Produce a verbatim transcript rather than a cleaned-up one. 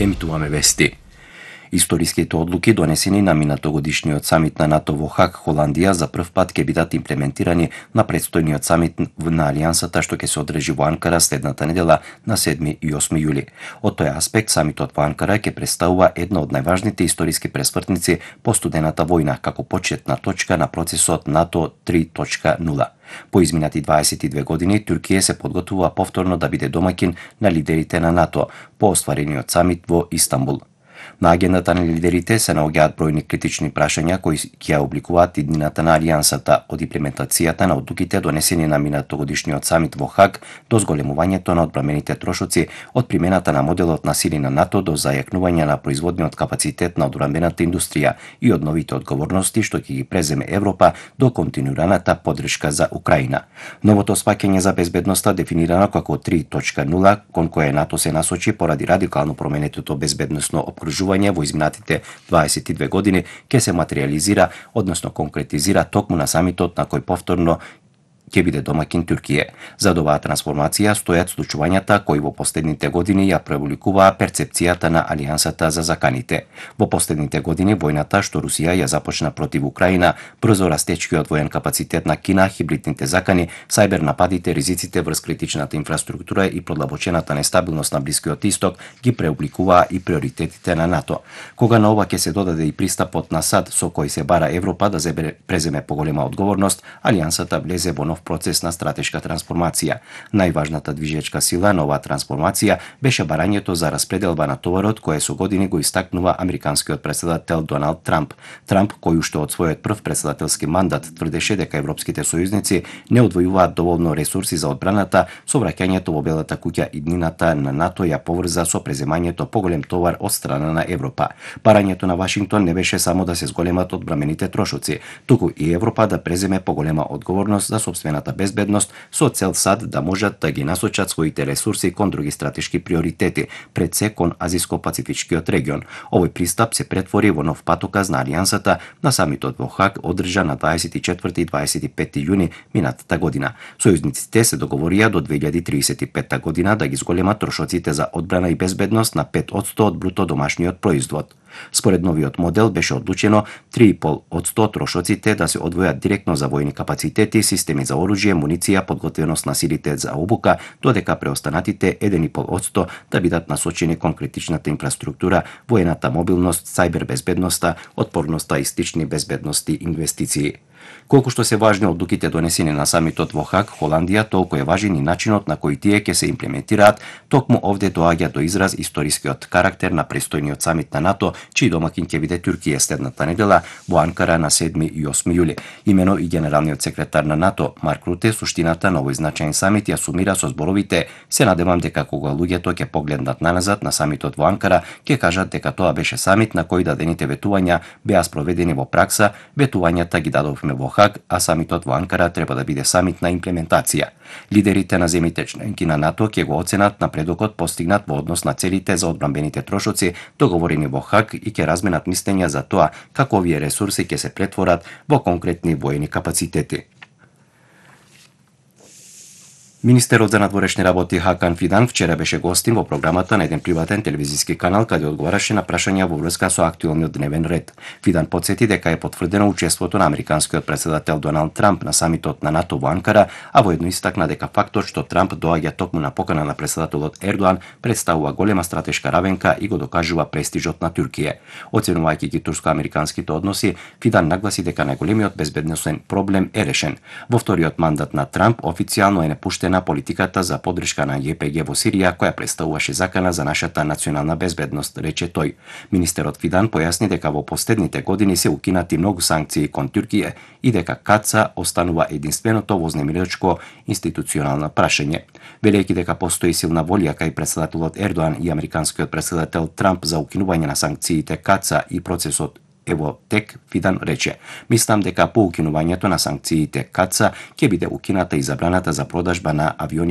Емитуваме вести. Историските одлуки, донесени на минатогодишниот самит на НАТО во Хаг, Холандија, за прв пат ќе бидат имплементирани на предстојниот самит на Алијансата што ќе се одржи во Анкара следната недела на седми и осми јули. Од тој аспект, самитот во Анкара ќе представува една од најважните историски пресвртници по студената војна, како почетна точка на процесот НАТО три точка нула. По изминати дваесет и две години, Туркија се подготвува повторно да биде домаќин на лидерите на НАТО по остварениот самит во Истанбул. На агендата на лидерите се наоѓаат бројни критични прашања кои ќе обликуваат иднината на Алијансата, од имплементацијата на одлуките донесени на минатогодишниот самит во Хаг до зголемувањето на одбранените трошоци, од примената на моделот на сили на НАТО до зајакнување на производниот капацитет на одбранената индустрија и од новите одговорности што ќе ги преземе Европа до континуираната поддршка за Украина. Новото спаќање за безбедноста, дефинирано како три точка нула, кон кое НАТО се насочи поради радикално променетото безбедносно обкружување во изминатите дваесет и две години, ќе се материјализира, односно конкретизира токму на самитот на кој повторно ќе биде домаќин Туркија. За оваа трансформација стојат случувањата кои во последните години ја преобликуваа перцепцијата на Алијансата за заканите. Во последните години војната што Русија ја започна против Украина, брзо растечкиот воен капацитет на Кина, хибридните закани, сајбер нападите, ризиците врз критичната инфраструктура и продлабочената нестабилност на Блискиот Исток ги преобликуваа и приоритетите на НАТО. Кога на ова ќе се додаде и пристапот на САД со кој се бара Европа да преземе поголема одговорност, Алијансата влезе во нов процес на стратешка трансформација. Најважната движечка сила на оваа трансформација беше барањето за распределба на товарот, кое со години го истакнува американскиот претседател Доналд Трамп. Трамп, кој уште од својот прв претседателски мандат тврдеше дека европските сојузници не одвојуваат доволно ресурси за одбраната, со враќањето во Белата куќа иднината на НАТО ја поврза со преземањето поголем товар од страна на Европа. Барањето на Вашингтон не беше само да се зголемат одбранените трошоци, туку и Европа да преземе поголема одговорност за собствената безбедност со цел САД да можат да ги насочат своите ресурси кон други стратешки приоритети, пред се кон Азиско-Пацифичкиот регион. Овој пристап се претвори во нов патоказ на Алијансата на самитот во Хаг, одржан на дваесет и четврти и дваесет и пети јуни минатата година. Сојузниците се договорија до две илјади триесет и петта година да ги зголемат трошоците за одбрана и безбедност на пет одсто од бруто домашниот производ. Според новиот модел беше одлучено три и пет одсто трошоците да се одвојат директно за војни капацитети, системи за оружје, муниција, подготвеност на силите за обука, додека преостанатите еден и пет одсто да бидат насочени кон критичната инфраструктура, воената мобилност, сајбер безбедноста, отпорноста и стични безбедности инвестиции. Колку што се важни одлуките донесени на самитот во Хаг, Холандија, толку е важен и начинот на кој тие ќе се имплементираат. Токму овде доаѓа до израз историскиот карактер на престојниот самит на НАТО, чиј домаќин ќе биде Туркија следната недела во Анкара на седми и осми јули. Имено и генералниот секретар на НАТО Марк Руте суштината на овој значаен самит ја сумира со зборовите: "Се надевам дека кога луѓето ќе погледнат наназад на самитот во Анкара, ќе кажат дека тоа беше самит на кој дадените ветувања беа спроведени во пракса, ветувањата ги дадовме во Хаг, а самитот во Анкара треба да биде самит на имплементација." Лидерите на земјите членки на НАТО ќе го оценат напредокот постигнат во однос на целите за одбранбените трошоци договорени во Хаг и ќе разменат мислења за тоа како овие ресурси ќе се претворат во конкретни воени капацитети. Министерот за надворешни работи Хакан Фидан вчера беше гостин во програмата на еден приватен телевизиски канал каде одговараше на прашања во врска со актуелниот дневен ред. Фидан потсети дека е потврдено учеството на американскиот претседател Доналд Трамп на самитот на НАТО во Анкара, а воедно истакна дека фактот што Трамп доаѓа токму на покана на претседателот Ердоан представува голема стратешка равенка и го докажува престижот на Туркија. Оценувајќи ги турско-американските односи, Фидан нагласи дека најголемиот безбедносен проблем е решен. Во вториот мандат на Трамп официјално е напуштен на политиката за поддршка на Је Пе Ге во Сирија, која представуваше закана за нашата национална безбедност, рече тој. Министерот Фидан појасни дека во последните години се укинати многу санкции кон Туркија и дека КАЦА останува единственото вознемирачко институционално прашање. Велејќи дека постои силна волја кај претседателот Ердоан и американскиот претседател Трамп за укинување на санкциите КАЦА и процесот Ево тек, Фидан рече: "Мислам дека по укинувањето на санкциите КАЦА ќе биде укината и забраната за продажба на авиони